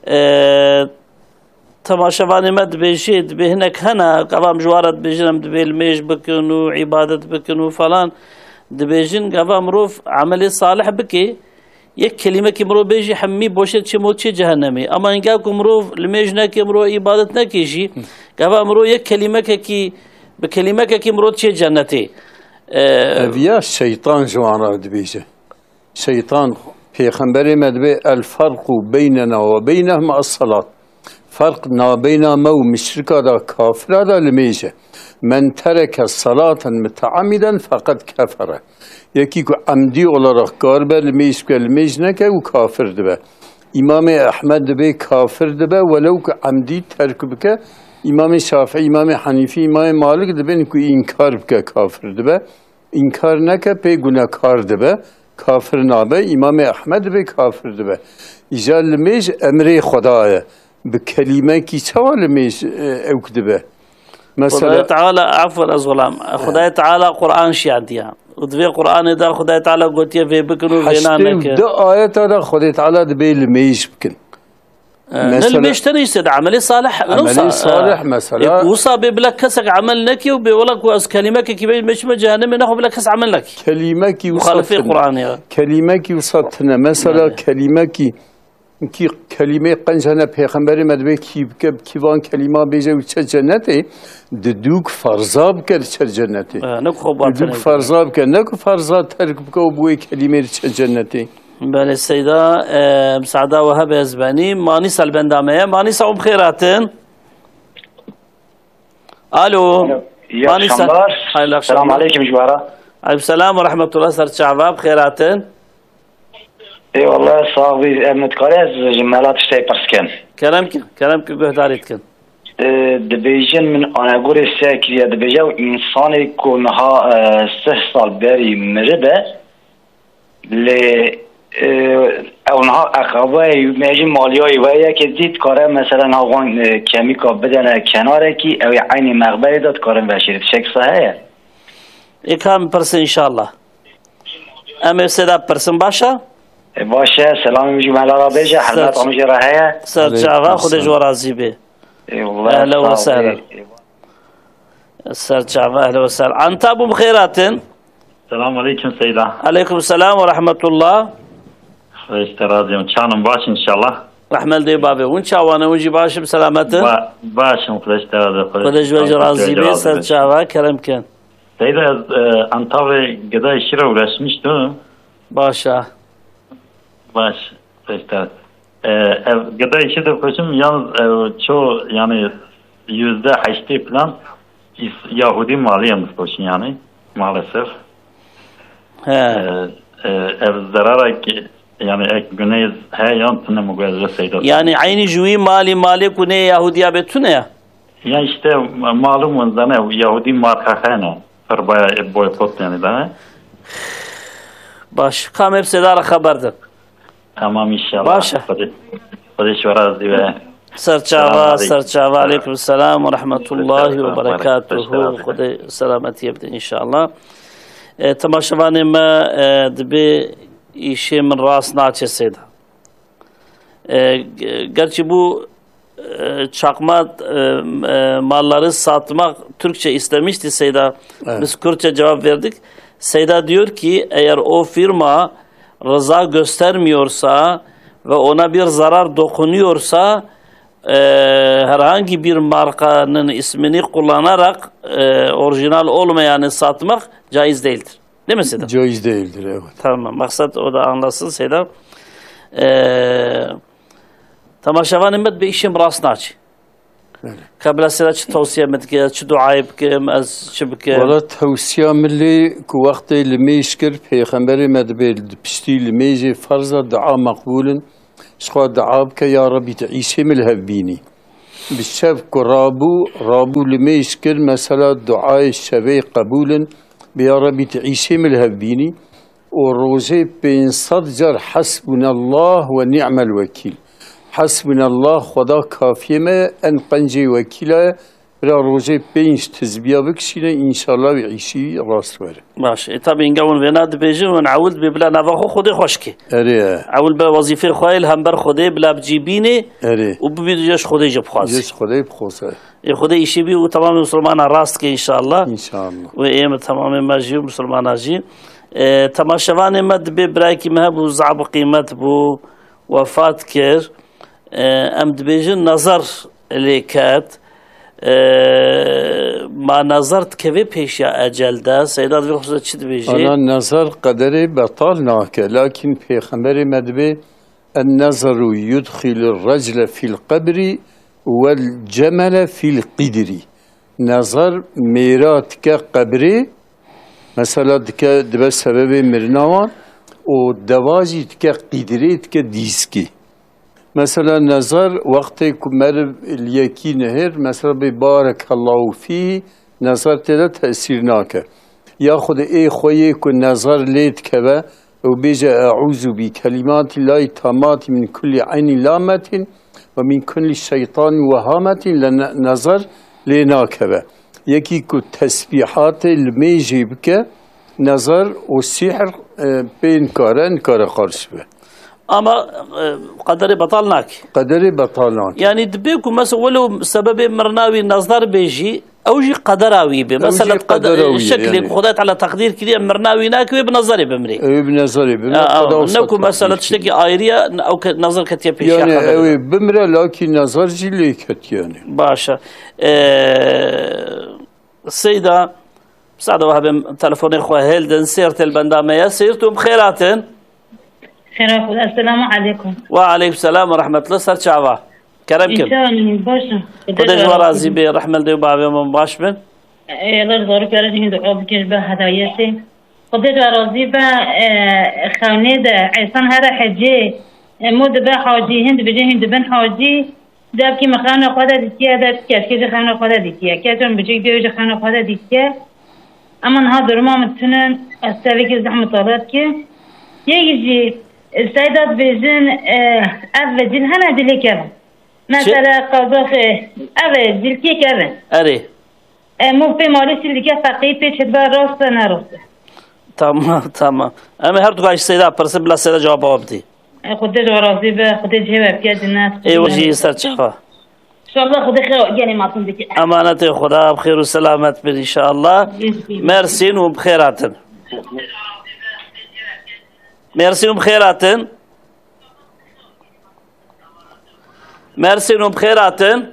تماشاواني مد بيشيد بهنك هنا قوام جوارت بيجنم دبيل ميش بكن وعبادة بكن وفلان دبيجن قوام روف عملي صالح بكي یک کلمه که مرو بیجی حمی باشد چه موت چه جهنمی اما اینجا که مرو لمیج نکی مرو عبادت نکیشی که مرو یک کلمه که به کلمه که مرو چه جنتی اویا شیطان جوان بیجه شیطان پیغمبر مدبه الفرق بیننا و بینهم الصلاة فرق نابینا ما و مشرکا دا کافر دا لمیجه من ترک الصلاة متعمدا فقد کفره یکی که عمدی olarak کار به لمیش که لمیش نکه و کافر دبه امام احمد دبه کافر دبه ولو که عمدی ترک بکه امام شافعی امام حنیفی امام مالک دبه که انکار بکه کافر دبه انکار نکه پی گناهکار دبه کافر نابه امام احمد دبه کافر دبه ایجا لمیش امر خدایه به کلمه کی چوا لمیش اوک دبه خدای تعالی عفوا از غلام خدای تعالی قرآن شیعتیه ودوی قرآن در خدای تعالی گوتیه وی بکنو وینا نکه دو آیت در خدای تعالی دبی لمیش بکن نلبشتني يصير عملي صالح عملي صالح مثلا وصا بيبلك كسك عمل لك وبيقولك واس كلمك كي مش مجانا منه بلا كس عمل لك كلمك مخالفه قرانيه كلمك وصلتنا مثلا كلمك كي كلمه قنجنا پیغمبر مدبه کی کیوان کلمه بیجه و چه جنته ددوک فرزاب کرد چه جنته ددوک فرزاب کرد نکو فرزاب ترک بکو بوی کلمه چه جنته. بله السيدة مساعدة وهب يزباني مانيس البندامية مانيس أم خيراتن ألو مانيس السلام عليكم جوارا عليكم السلام ورحمة الله سر شعباب خيراتن اي والله صاحبي متقارئ جمالات اشتاي برسكن كلامك كلامك بهداريتكن دبيجن من أنا أقول الساكرية دبيجو إنساني كونها سه صال باري مرده ل او نها اقوای میجیم مالیای ویا که دید کاره مثلا هاوان کمیکا بدن کناره کی او عین مقبره داد کارم بشید شک صحیحه یکم پرسن انشالله ام سدا پرسن باشه باشه سلام میجیم علی را بیجه حضرت آموزی راهیه سر جاوا خودش و راضی به اهلا و سهلا سر جاوا اهلا و سهلا انت ابو بخيراتن السلام عليكم سيدة عليكم السلام ورحمة الله خيست راضي وشانم باش إن شاء الله رحمة الله بابي وين شاوانا ونجي باش بسلامته با باشم خيست راضي خدش وجه راضي بي سر شاوا كلام كان سيدة أنتظر قضاء الشراء ورسمشتو باشا باش خيست قضاء الشراء كوشم yalnız çoğu yani yüzde haşti plan Yahudi maliyemiz koşun yani maalesef. ev zarara ki yani ek güneyiz he yantını mugazze seyda. Yani aynı juyi mali mali kune Yahudiya betune ya. Ya işte malum ondan Yahudi marka khana farbaya boykot yani da. Baş kamer sedara haberdir. Tamam inşallah. Başa. Hadi şu razı ve سرچاوا سرچاوا علیکم السلام و رحمت الله و برکاته خدا سلامتی بده ان شاء الله. تماشاوان ما دبی işe min rast naçe seyda. Gerçi bu çakma malları satmak Türkçe istemişti Seyda. Evet. Biz Kürtçe cevap verdik. Seyda diyor ki eğer o firma rıza göstermiyorsa ve ona bir zarar dokunuyorsa e, herhangi bir markanın ismini kullanarak e, orijinal olmayanı satmak caiz değildir. Değil mi Seyda? Caiz değildir, evet. Tamam, maksat o da anlasın Seyda. Tamaşavan imet bir işim rastnaç. Kabla Seyda çi tavsiye metke, çi duayı bkem, az çi bkem? Valla tavsiye milli ku vakti limeşkir Peygamberi medbel pişti limeji farza dua makbulun. شخوا دعاب که یا ربی تعیشه ملهبینی بشف که رابو رابو لمیش کر مثلا دعای شبه قبولا بیا ربی تعیشه ملهبینی و روزه بین صد جر حسبنا الله و نعم الوکیل حسبنا الله خدا کافیه ما ان قنجی وکیله برا روزه بینش تزبیه بکشینه انشالله و عیشی راست بره باشه طب اینجا اون وناد بیجیم و نعود ببلا نواخو خودی خوشکی اره عول به وظیفه خواهی هم بر خودی بلا بجیبینه اره و ببید جاش خودی جب خواست جاش خودی بخواسته خودی ایشی بی و تمام مسلمان راست که انشالله انشالله و ایم تمام ماجی و مسلمان آجی تماشاوان مد به برای که مهب و زعب قیمت بو وفات کر ام دبیجن نظر لیکات ما نظرت كيف بيش يا أجل ده سيدات في خصوصا تشد بيجي أنا النظر قدري بطال ناكه لكن في خمر مدبي النظر يدخل الرجل في القبر والجمل في القدر نظر ميرات كقبري مثلا دك دبا سبب مرناوان ودواجي كقدري كديسكي مثلا نظر وقتی که مرد یکی نهر مثلا ببارک الله فيه نظر تدا تأثیر ناکه یا خود ای خویی که نظر لید که و بیجا اعوذ بکلمات الله التامات من كل عین لامت و من كل شیطان وهامت نظر لیناکه یکی که تسبیحات المیجی بکه نظر و سحر بین کاره انکار خارش به اما قدر بطال ناكي قدر بطال ناكي يعني دبيكو مثلا ولو سبب مرناوي نظر بيجي او جي قدراوي به مثلا قدر شكل يعني. خدات على تقدير كذا مرناوي ناكي بنظري بمري اي بنظري بمري آه نكو مثلا تشتكي ايريا او نظر كتيا بيش يعني اي بمري لكن نظر جي لي كت يعني باشا السيده سعدة وهب تلفوني خويا هيلدن سيرت البندامية سيرتم بخيراتن خيرات السلام عليكم وعليكم السلام ورحمة الله سر شعبا كرمكم إنسان باشا قديش ورازي بي رحمة الله وبابي من باش من إيه الله يرضى عليك هند عقبك به هدايتي قديش ورازي به خانة عيسان هذا حجي مود به حاجي هند بجي هند بن حاجي داب كي مخانة قادة ديتيا داب كي كي خانة قادة ديتيا كاتون بجي بيوج خانة قادة ديتيا أما هذا رما متنن استويك زحمة طالات كي يجي السيدات بيجن أفجل هنا دلي كذا مثلا قضاء أفجل كي كذا أري مو في مالش اللي كيف فقيت تبى راست نراست تمام تمام أنا هردو كاش السيدات برسم بلا السيدات جواب وابدي خدش وراسي به خدش جواب كذا الناس إيه وجهي سرتشفا إن شاء الله خدش خير يعني ما تندك أمانة خدا بخير وسلامة إن شاء الله ميرسين وبخيراتن ميرسي وبخيراتن ميرسي وبخيراتن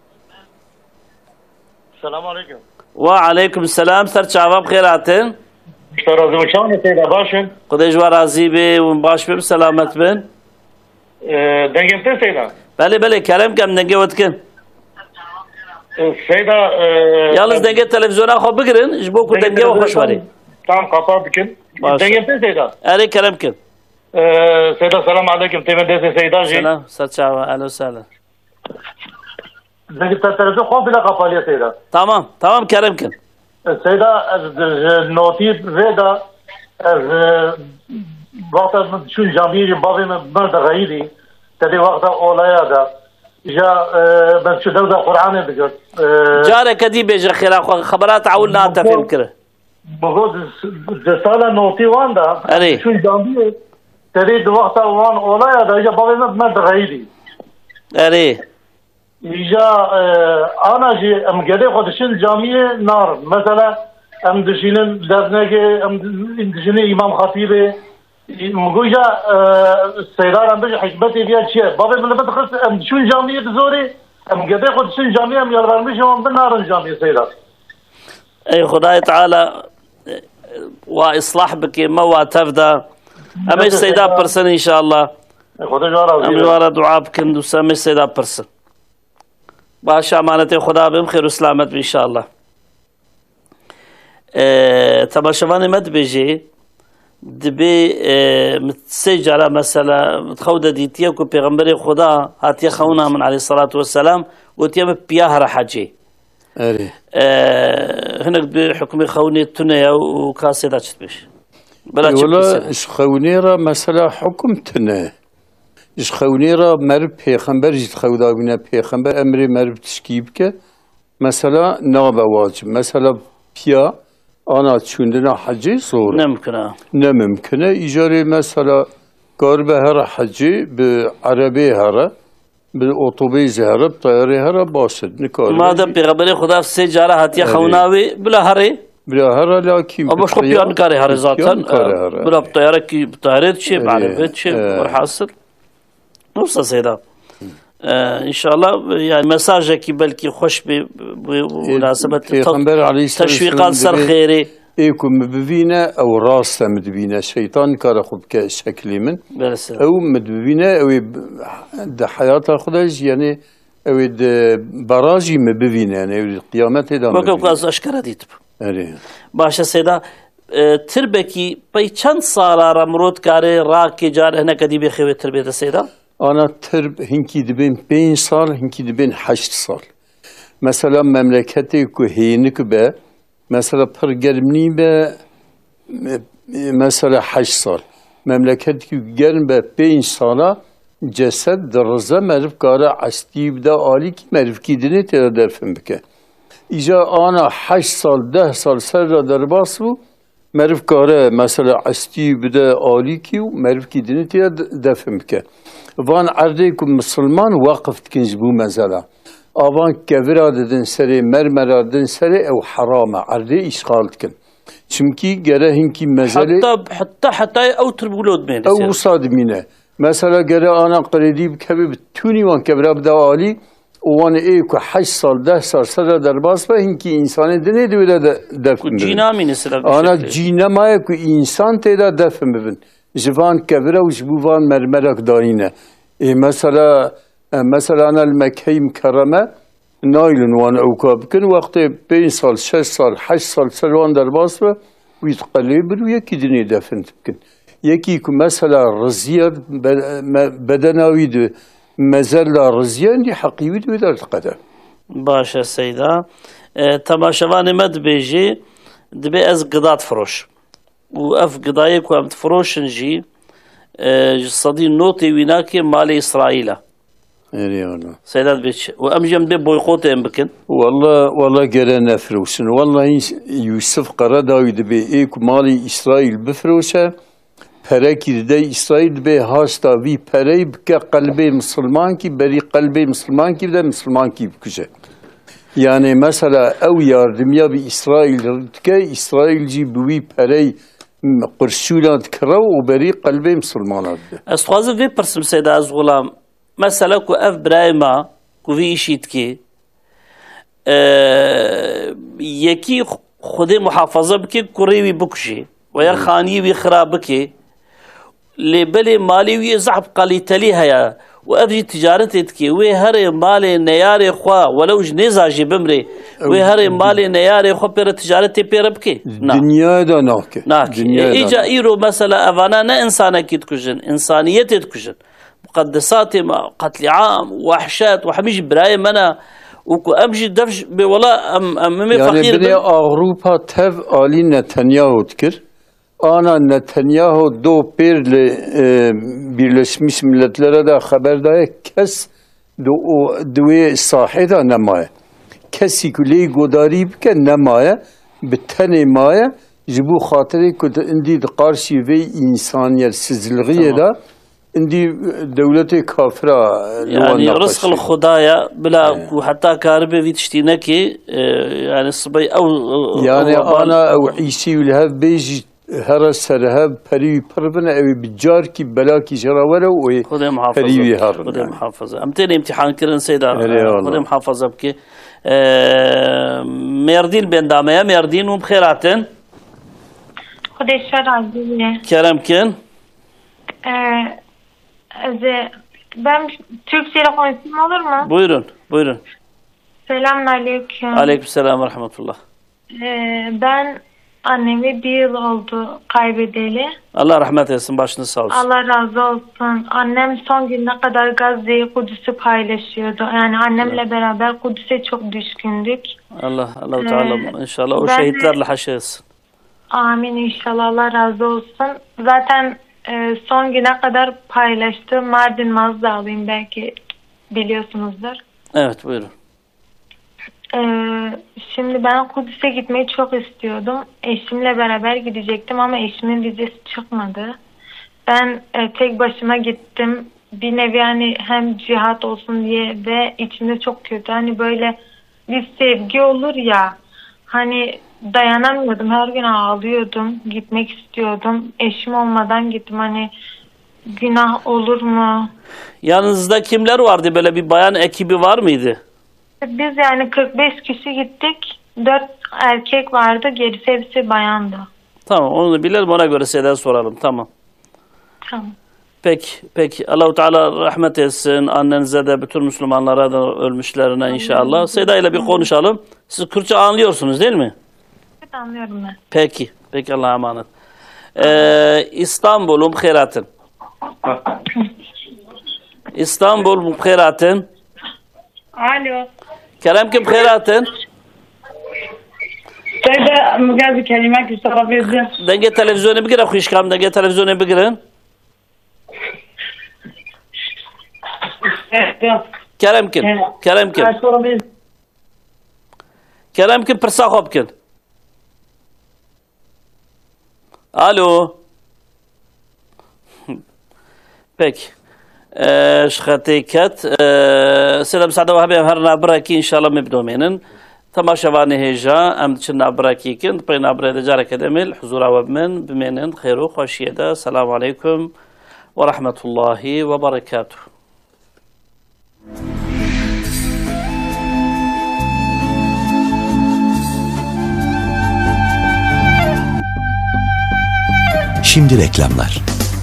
السلام عليكم وعليكم السلام سر شعبا بخيراتن رازي وشان سيدا باشن قديش ورازي بي ومباش بي سلامت بن دنگم تي سيدا بله بله كلام كم دنگه وتكن سيدا يالز دنگه تلفزيونا خو بگرن جبوكو دنگه وخوش وري تمام قطع بكن دنگم تي سيدا اري كلام كن سيدا السلام عليكم تيمن ديسي سيدا جي سلام سر شعبا اهلا وسهلا دنگه تلفزيون خو بلا قفاليه سيدا تمام تمام كلام كن سيدا نوتي فيدا وقت شو جامعي بابي مرد غيري تدي وقت اولايا دا جا بس شو دودا قرآن بقول جارة كدي بيجر خيرا خبرات عولنا تفهم كره بقول جسالة نوتي وان دا أري شو جامعي تدي وقت وان اولايا دا جا بابي مرد غيري أري إجا أنا جي أم قدي خدش الجامعة نار مثلا أم دشينن درناجي أم دشينن إمام خطيبه مقولجا السيدار أم بيجي حكمتي فيها شيء بابي من بدخل أم شو الجامعة تزوري أم قدي خدش الجامعة أم يلبر مش أم بالنار الجامعة سيدار أي خداي تعالى وإصلاح بك ما واتفدا أما السيدة برسن إن شاء الله خداي جوارا أم جوارا دعاء بكن دوسام السيدة برسن باشا امانت خدا بهم خیر و سلامت ان شاء الله تماشاوان مد بيجي دبي متسجره مثلا متخوده ديتيا كو پیغمبر خدا هاتي خونا من عليه الصلاه والسلام وتيم بياهر حجي اري هناك بحكم خوني تنيا وكاسيدا تشبش بلا ولا اش خونيرا مثلا حكم تنيا إيش خونيرا مرب پیغمبر جت خودا بينا پیغمبر أمر مرب تشكيب که مثلا نابا واجب مثلا بيا أنا تشوندنا حجي صور نمكنه نممكنه إيجاري مثلا قارب هرا حجي بعربي هرا بالأوتوبيز هرا بطياري هرا باسد نكار ما ده پیغمبر خدا في سجارة هاتيا خوناوي بلا هري بلا هرا لكن أبوش خب بيان كاري هري ذاتا بلا بطيارة كي بطيارة تشي بعربي تشي ورحاصل نوصل سيدا آه ان شاء الله يعني مساجك بلكي خوش بمناسبه تشويقات سر خيري ايكم مبينا او راسه مدبينا شيطان كار خب كشكل من او مدبينا او د حياه خداش يعني او د براجي مبينا يعني القيامت ده بكو قاز اشكر ديت اري باشا سيدا تربكي بي چند سال رمرود كاري راكي جار هنا كدي بخوي تربيه سيدا أنا ترب هنكي دبين بين سال هنكي دبين حشت سال مثلا مملكتي كهينك به مثلا برجرمني به مثلا حشت سال مملكتي جرم به بين سال جسد درزه معرف كاره عستيب ده عالی کی معرف کی دنی تر درفم بکه ایجا آنا حشت سال ده سال سر را در باس بو مرف کاره مثلا عستی بده عالی کی و مرف کی دنیتی دفن بکه وان عرضه که مسلمان وقفت کنج بو مثلا آوان کبرا ددن سری مرمرا ددن سری او حرامه عرضه اشغال کن چونکی گره هنکی مزله حتى حتى حتى اوتر بولود بين او صاد مینه مثلا گره آنا قریدی بکبی بتونی وان کبرا بده عالی وان ای که هشت سال ده سال سر در باز به هنکی انسان دنی دویده دفن ببین جینا می نسل آنا جینا مایه که انسان تیدا دفن ببین جوان کبره و جبوان مرمرک دارینه ای مثلا مثلا انا المكي مكرمه نايلن وانا اوكاب كن وقت بين سال شش سال حش سال سلوان در باصره ويتقلب ويكي دني دفن تبكن يكي مثلا رزية بدناوي دو مازال رزية دي حقيقي دو دار القدم باشا سيدا اه تماشواني مد بيجي دبي از قضات فروش واف قضايك وام تفروش نجي اه صدي نوتي ويناكي مال اسرائيل اي والله سيدات بيتش وامجم دي بويقوت يمكن والله والله قرنا فروشن والله يوسف قرا داوود بي ايك مالي اسرائيل بفروشه پرکی دی اسرائیل به هاشتا وی پری بک قلبی مسلمان کی بری قلبی مسلمان کی بده مسلمان کی بکشه yani mesela ev yardımya bir İsrail ke İsrail ji bu peri qurşulan kra و beri qalbi Müslümanlar. Estğazı ve persim seyda az gulam. Mesela ku ev brayma ku vi işit ki yeki خودی محافظه بکی کوری وی بکشی و یا خانی وی خراب بکی لبلی مالی وی زعب قلی تلی هیا و ابجی تجارت کی و هر مال نیار خوا ولو جنزا جی بمری و هر مال نیار خوا پر تجارت پر بکی دنیا دا ناکه ناکه ایجا ایرو مثلا اوانا نه انسانه کی تکشن انسانیت تکشن مقدسات ما قتل عام وحشات وحمیش برای منا وكو أمجي دفش بولا أم أم يعني فقير بني أوروبا تف آلي نتنياهو تكر أنا نتنياهو دو بير ل Birleşmiş Milletler'e de haber daye kes do دوی صاحدا نمايه کسی کلی گداری بکن نمايه بتنی مايه جبو خاطری کد اندی قارشی وی انسانیت سزلغیه دا عندي دولة كافرة يعني رزق الخدايا بلا وحتى كاربة في تشتينكي يعني الصبي أو يعني أو أنا أو عيسي والهاب بيجي هرس هرهاب بريوي بربنا أو بجاركي بلاكي جراولا و بريوي هرب خذي محافظة أمتين امتحان كرن سيدا خذي محافظة بكي ميردين بين دامية ميردين وبخيراتن خذي الشر عزيزي كرم كن Ben Türkçe'yle konuşayım olur mu? Buyurun, buyurun. Selamünaleyküm. Aleykümselam ve rahmetullah. Ee, ben annemi bir yıl oldu kaybedeli. Allah rahmet etsin, başınız sağ olsun. Allah razı olsun. Annem son gününe kadar Gazze'yi, Kudüs'ü paylaşıyordu. Yani annemle evet. beraber Kudüs'e çok düşkündük. Allah, Allah-u Teala ee, inşallah o şehitlerle haşr etsin. Amin inşallah, Allah razı olsun. Zaten son güne kadar paylaştım. Mardin Mazdağlıyım, belki biliyorsunuzdur. Evet, buyurun. Ee, şimdi ben Kudüs'e gitmeyi çok istiyordum. Eşimle beraber gidecektim ama eşimin vizesi çıkmadı. Ben e, tek başıma gittim. Bir nevi yani hem cihat olsun diye ve içimde çok kötü. Hani böyle bir sevgi olur ya. Hani dayanamıyordum. Her gün ağlıyordum. Gitmek istiyordum. Eşim olmadan gittim. Hani günah olur mu? Yanınızda kimler vardı? Böyle bir bayan ekibi var mıydı? Biz yani kırk beş kişi gittik. dört erkek vardı. Gerisi hepsi bayandı. Tamam, onu bilelim, ona göre sizden soralım. Tamam. Tamam. Peki, peki. Allah-u Teala rahmet etsin. Annenize de, bütün Müslümanlara da, ölmüşlerine inşallah. Seda ile bir konuşalım. Siz Kürtçe anlıyorsunuz değil mi? Evet, anlıyorum ben. Peki. Peki, Allah'a emanet. Ee, İstanbul mkhairatın. İstanbul mkhairatın. Alo. Kerem kim mkhairatın? Sayda mgazi kelime ki sarabezdi. Denge televizyonu bir girin khuşkam, denge televizyonu bir girin. Kerem kim? Kerem kim? Kerem kim? Persa xob kim? Alo. Peki. شخاتي كات سلام سعد وهبي هرنا براكي إن شاء الله مبدومين تماشا واني هجا أم تشنا براكي كنت بين بريد جارة كدمل حضور وبمن بمنن خيرو خوشيدا. السلام عليكم ورحمة الله وبركاته. Şimdi reklamlar.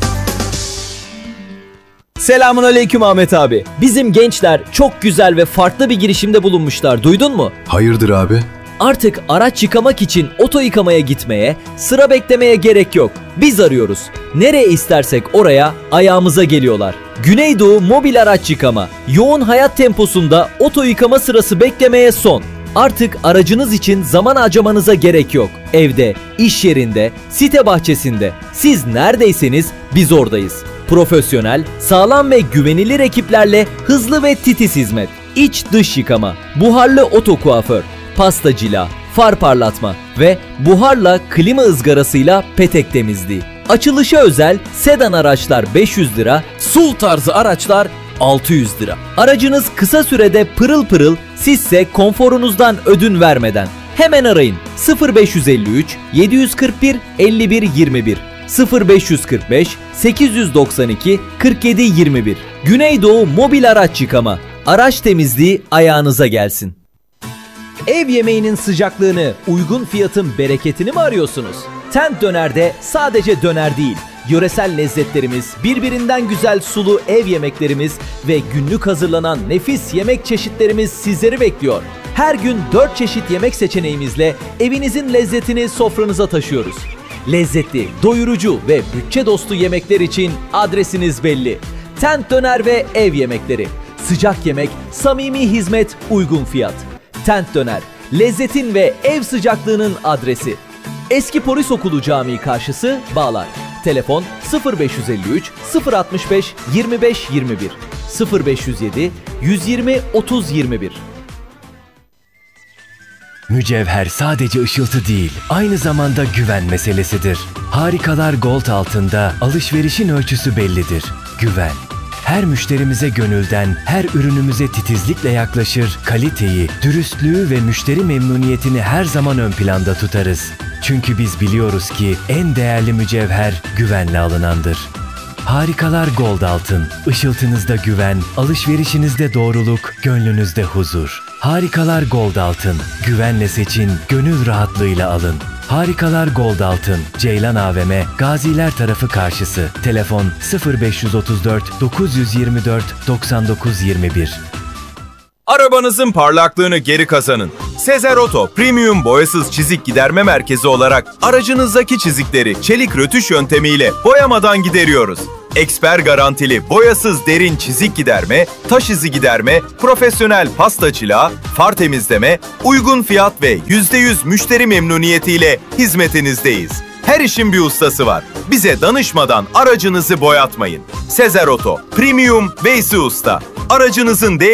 Selamünaleyküm Ahmet abi. Bizim gençler çok güzel ve farklı bir girişimde bulunmuşlar. Duydun mu? Hayırdır abi? Artık araç yıkamak için oto yıkamaya gitmeye, sıra beklemeye gerek yok. Biz arıyoruz. Nereye istersek oraya ayağımıza geliyorlar. Güneydoğu Mobil Araç Yıkama. Yoğun hayat temposunda oto yıkama sırası beklemeye son. Artık aracınız için zaman harcamanıza gerek yok. Evde, iş yerinde, site bahçesinde. Siz neredeyseniz biz oradayız. Profesyonel, sağlam ve güvenilir ekiplerle hızlı ve titiz hizmet. İç dış yıkama, buharlı oto kuaför, pasta cila, far parlatma ve buharla klima ızgarasıyla petek temizliği. Açılışa özel sedan araçlar beş yüz lira, S U V tarzı araçlar altı yüz lira. Aracınız kısa sürede pırıl pırıl, sizse konforunuzdan ödün vermeden. Hemen arayın sıfır beş yüz elli üç yedi yüz kırk bir elli bir yirmi bir sıfır beş yüz kırk beş sekiz yüz doksan iki kırk yedi yirmi bir. Güneydoğu Mobil Araç Yıkama. Araç temizliği ayağınıza gelsin. Ev yemeğinin sıcaklığını, uygun fiyatın bereketini mi arıyorsunuz? Tent Döner'de sadece döner değil, yöresel lezzetlerimiz, birbirinden güzel sulu ev yemeklerimiz ve günlük hazırlanan nefis yemek çeşitlerimiz sizleri bekliyor. Her gün dört çeşit yemek seçeneğimizle evinizin lezzetini sofranıza taşıyoruz. Lezzetli, doyurucu ve bütçe dostu yemekler için adresiniz belli. Tent Döner ve ev yemekleri. Sıcak yemek, samimi hizmet, uygun fiyat. Tent Döner, lezzetin ve ev sıcaklığının adresi. Eski Polis Okulu Camii karşısı, Bağlar. Telefon sıfır beş yüz elli üç sıfır altmış beş yirmi beş yirmi bir sıfır beş yüz yedi yüz yirmi otuz yirmi bir. Mücevher sadece ışıltı değil, aynı zamanda güven meselesidir. Harikalar Gold altında alışverişin ölçüsü bellidir. Güven. Her müşterimize gönülden, her ürünümüze titizlikle yaklaşır, kaliteyi, dürüstlüğü ve müşteri memnuniyetini her zaman ön planda tutarız. Çünkü biz biliyoruz ki en değerli mücevher güvenle alınandır. Harikalar Gold altın, ışıltınızda güven, alışverişinizde doğruluk, gönlünüzde huzur. Harikalar Gold altın, güvenle seçin, gönül rahatlığıyla alın. Harikalar Gold altın, Ceylan A V M, Gaziler tarafı karşısı. Telefon sıfır beş yüz otuz dört dokuz yüz yirmi dört doksan dokuz yirmi bir. Arabanızın parlaklığını geri kazanın. Sezer Oto Premium Boyasız Çizik Giderme Merkezi olarak aracınızdaki çizikleri çelik rötuş yöntemiyle boyamadan gideriyoruz. Eksper garantili boyasız derin çizik giderme, taş izi giderme, profesyonel pasta cila, far temizleme, uygun fiyat ve yüzde yüz müşteri memnuniyetiyle hizmetinizdeyiz. Her işin bir ustası var. Bize danışmadan aracınızı boyatmayın. Sezer Oto Premium Veysi Usta. Aracınızın değeri